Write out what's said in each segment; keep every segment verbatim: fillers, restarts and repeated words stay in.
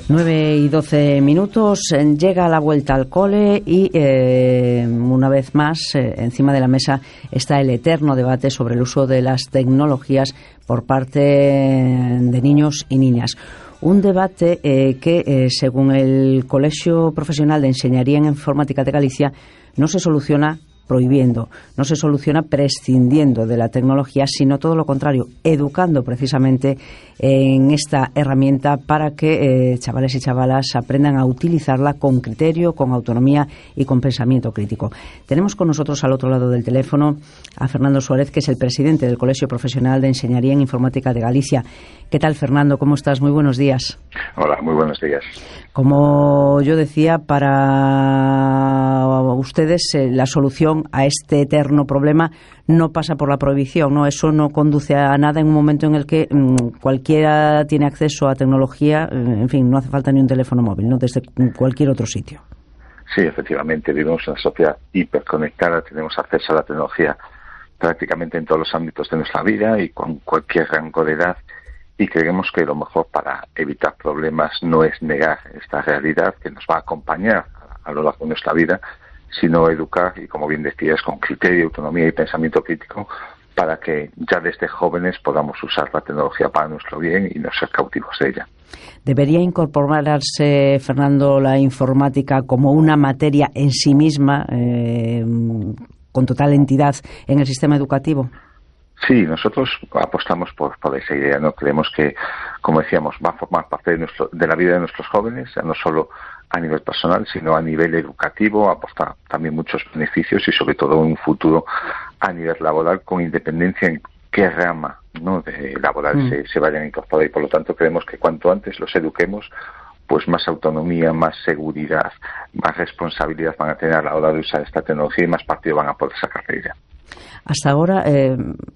nueve y doce minutos, llega la vuelta al cole y eh, una vez más eh, encima de la mesa está el eterno debate sobre el uso de las tecnologías por parte de niños y niñas. Un debate eh, que, eh, según el Colegio Profesional de Enseñaría en Informática de Galicia, no se soluciona prohibiendo, no se soluciona prescindiendo de la tecnología, sino todo lo contrario, educando precisamente en esta herramienta para que eh, chavales y chavalas aprendan a utilizarla con criterio, con autonomía y con pensamiento crítico. Tenemos con nosotros al otro lado del teléfono a Fernando Suárez, que es el presidente del Colegio Profesional de Enseñaría en Informática de Galicia. ¿Qué tal, Fernando? ¿Cómo estás? Muy buenos días. Hola, muy buenos días. Como yo decía, para ustedes eh, la solución a este eterno problema no pasa por la prohibición, ¿no? Eso no conduce a nada en un momento en el que mmm, cualquiera tiene acceso a tecnología, en fin, no hace falta ni un teléfono móvil, ¿no? Desde cualquier otro sitio. Sí, efectivamente, vivimos en una sociedad hiperconectada, tenemos acceso a la tecnología prácticamente en todos los ámbitos de nuestra vida y con cualquier rango de edad. Y creemos que lo mejor para evitar problemas no es negar esta realidad que nos va a acompañar a lo largo de nuestra vida, sino educar, y como bien decías, con criterio, autonomía y pensamiento crítico, para que ya desde jóvenes podamos usar la tecnología para nuestro bien y no ser cautivos de ella. ¿Debería incorporarse, Fernando, la informática como una materia en sí misma, eh, con total entidad, en el sistema educativo? Sí, nosotros apostamos por, por esa idea, ¿no? Creemos que, como decíamos, va a formar parte de, nuestro, de la vida de nuestros jóvenes, no solo a nivel personal, sino a nivel educativo, aporta también muchos beneficios y sobre todo en un futuro a nivel laboral, con independencia en qué rama, ¿no?, de laboral mm. se, se vayan a incorporar, y por lo tanto creemos que cuanto antes los eduquemos, pues más autonomía, más seguridad, más responsabilidad van a tener a la hora de usar esta tecnología y más partido van a poder sacar de ella. Hasta ahora, eh,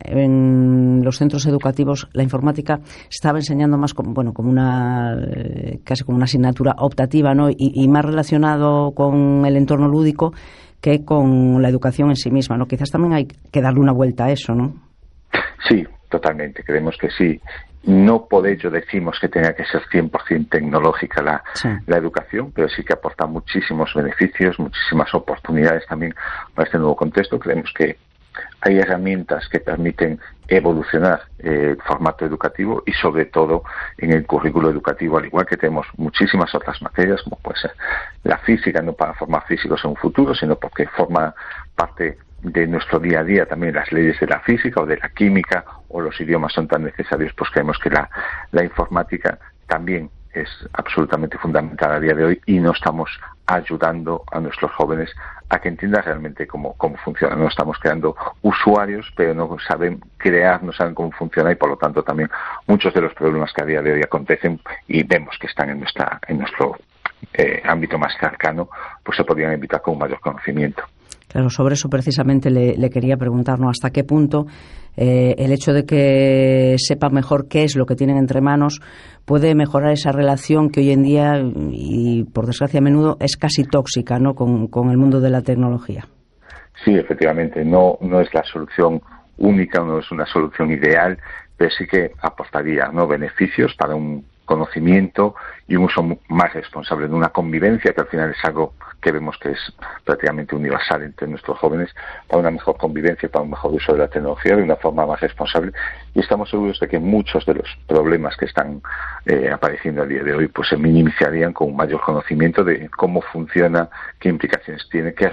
en los centros educativos, la informática se estaba enseñando más como, bueno, como una, eh, casi como una asignatura optativa, ¿no? Y, y más relacionado con el entorno lúdico que con la educación en sí misma, ¿no? Quizás también hay que darle una vuelta a eso, ¿no? Sí, totalmente. Creemos que sí. No por ello decimos que tenga que ser cien por ciento tecnológica la, sí. la educación, pero sí que aporta muchísimos beneficios, muchísimas oportunidades también para este nuevo contexto. Creemos que hay herramientas que permiten evolucionar eh, el formato educativo y sobre todo en el currículo educativo, al igual que tenemos muchísimas otras materias, como puede ser la física, no para formar físicos en un futuro, sino porque forma parte de nuestro día a día también las leyes de la física o de la química, o los idiomas son tan necesarios, pues creemos que la, la informática también es absolutamente fundamental a día de hoy y no estamos ayudando a nuestros jóvenes a que entiendan realmente cómo, cómo funciona. No estamos creando usuarios, pero no saben crear, no saben cómo funciona, y por lo tanto también muchos de los problemas que a día de hoy acontecen y vemos que están en nuestra en nuestro eh, ámbito más cercano, pues se podrían evitar con un mayor conocimiento. Claro, sobre eso precisamente le, le quería preguntar, ¿no? ¿Hasta qué punto eh, el hecho de que sepan mejor qué es lo que tienen entre manos puede mejorar esa relación que hoy en día, y por desgracia a menudo, es casi tóxica, ¿no?, con, con el mundo de la tecnología? Sí, efectivamente, no, no es la solución única, no es una solución ideal, pero sí que aportaría, ¿no?, beneficios para un conocimiento y un uso más responsable de una convivencia que al final es algo que vemos que es prácticamente universal entre nuestros jóvenes, para una mejor convivencia, para un mejor uso de la tecnología de una forma más responsable, y estamos seguros de que muchos de los problemas que están eh, apareciendo a día de hoy pues se minimizarían con un mayor conocimiento de cómo funciona, qué implicaciones tiene, qué